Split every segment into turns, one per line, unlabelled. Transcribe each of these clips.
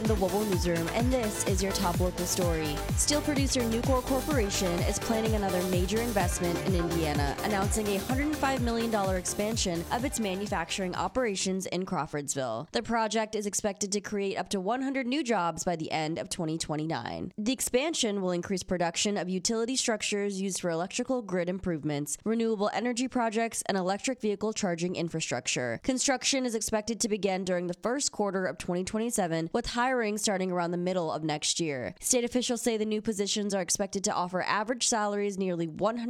the WOWO Newsroom, and this is your top local story. Steel producer Nucor Corporation is planning another major investment in Indiana, announcing a $105 million expansion of its manufacturing operations in Crawfordsville. The project is expected to create up to 100 new jobs by the end of 2029. The expansion will increase production of utility structures used for electrical grid improvements, renewable energy projects, and electric vehicle charging infrastructure. Construction is expected to begin during the first quarter of 2027, with hiring starting around the middle of next year. State officials say the new positions are expected to offer average salaries nearly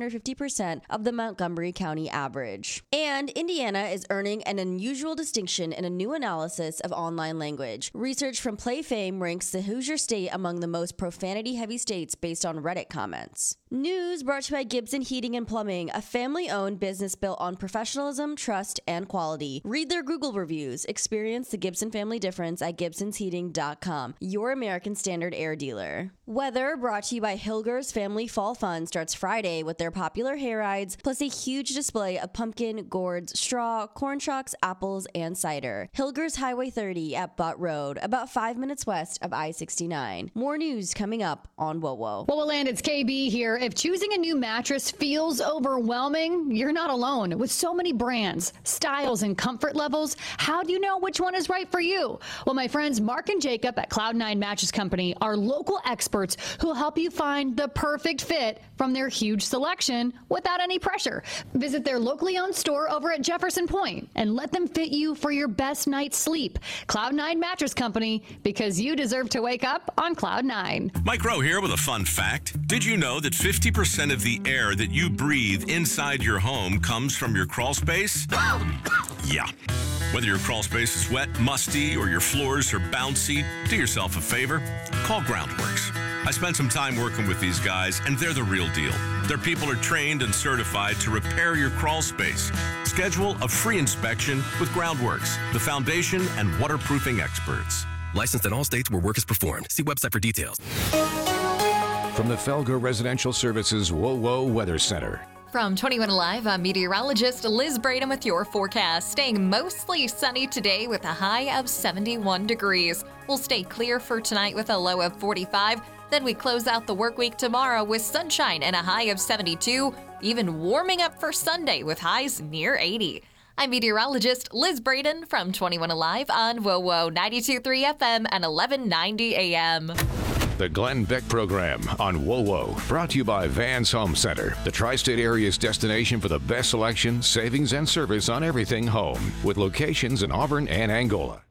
150% of the Montgomery County average. And Indiana is earning an unusual distinction in a new analysis of online language. Research from PlayFame ranks the Hoosier State among the most profanity-heavy states based on Reddit comments. News brought to you by Gibson Heating and Plumbing, a family-owned business built on professionalism, trust, and quality. Read their Google reviews. Experience the Gibson family difference at gibsonsheating.com, your American Standard Air dealer. Weather brought to you by Hilger's Family Fall Fun starts Friday with their popular hair rides, plus a huge display of pumpkin, gourds, straw, corn shocks, apples, and cider. Hilger's Highway 30 at Butt Road, about 5 minutes west of I-69. More news coming up on WOWO.
WOWOland, it's KB here. If choosing a new mattress feels overwhelming, you're not alone. With so many brands, styles, and comfort levels, how do you know which one is right for you? Well, my friends Mark and Jacob at Cloud9 Mattress Company are local experts who'll help you find the perfect fit from their huge selection without any pressure. Visit their locally owned store over at Jefferson Point and let them fit you for your best night's sleep. Cloud9 Mattress Company, because you deserve to wake up on Cloud 9.
Mike Rowe here with a fun fact. Did you know that 50% of the air that you breathe inside your home comes from your crawl space? Yeah. Whether your crawl space is wet, musty, or your floors are bouncy, do yourself a favor. Call Groundworks. I spent some time working with these guys, and they're the real deal. Their people are trained and certified to repair your crawl space. Schedule a free inspection with Groundworks, the foundation and waterproofing experts.
Licensed in all states where work is performed. See website for details.
From the Felger Residential Services WOWO Weather Center.
From 21 Alive, I'm meteorologist Liz Braden with your forecast. Staying mostly sunny today with a high of 71 degrees. We'll stay clear for tonight with a low of 45. Then we close out the work week tomorrow with sunshine and a high of 72, even warming up for Sunday with highs near 80. I'm meteorologist Liz Braden from 21 Alive on WOWO 92.3 FM and 1190 AM.
The Glenn Beck Program on WOWO, brought to you by Vans Home Center, the tri-state area's destination for the best selection, savings, and service on everything home, with locations in Auburn and Angola.